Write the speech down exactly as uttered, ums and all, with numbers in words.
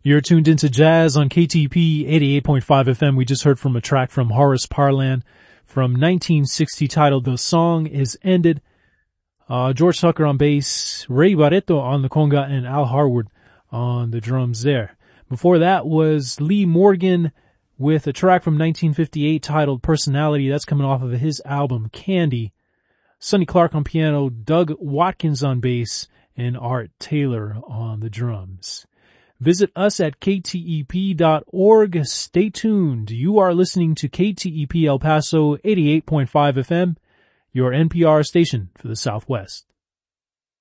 You're tuned into Jazz on K T E P eighty-eight point five F M. We just heard from a track from Horace Parlan from nineteen sixty titled The Song Is Ended. Uh, George Tucker on bass, Ray Barreto on the conga, and Al Harwood on the drums there. Before that was Lee Morgan with a track from nineteen fifty-eight titled Personality. That's coming off of his album Candy. Sonny Clark on piano, Doug Watkins on bass, and Art Taylor on the drums. Visit us at K T E P dot org. Stay tuned. You are listening to K T E P El Paso eighty-eight point five F M, your N P R station for the Southwest.